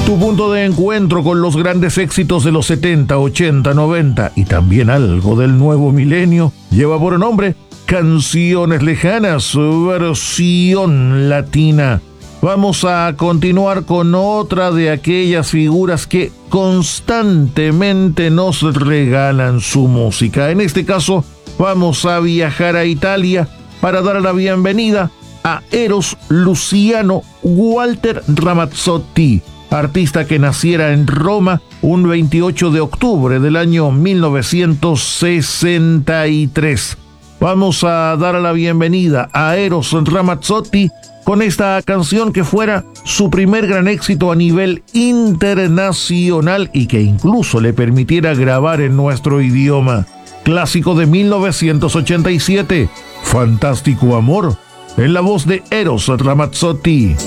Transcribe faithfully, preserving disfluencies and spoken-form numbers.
Tu punto de encuentro con los grandes éxitos de los setenta, ochenta, noventa y también algo del nuevo milenio lleva por nombre Canciones Lejanas, versión latina. Vamos a continuar con otra de aquellas figuras que constantemente nos regalan su música. En este caso, vamos a viajar a Italia para dar la bienvenida a Eros Luciano Walter Ramazzotti, artista que naciera en Roma un veintiocho de octubre del año mil novecientos sesenta y tres. Vamos a dar la bienvenida a Eros Ramazzotti con esta canción que fuera su primer gran éxito a nivel internacional y que incluso le permitiera grabar en nuestro idioma. Clásico de mil novecientos ochenta y siete, Fantástico Amor, en la voz de Eros Ramazzotti.